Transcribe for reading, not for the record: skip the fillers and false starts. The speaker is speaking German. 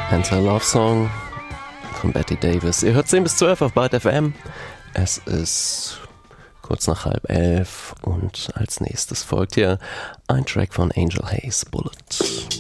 Enter Love Song von Betty Davis. Ihr hört 10 bis 12 auf Byte FM. Es ist kurz nach 10:30 und als nächstes folgt hier ein Track von Angel Hayes, Bullet.